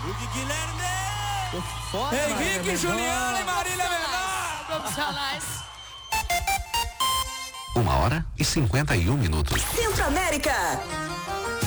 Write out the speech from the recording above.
Foda, Henrique, Juliana e Marília Mendonça. Profissionais. 1h51. Centro América.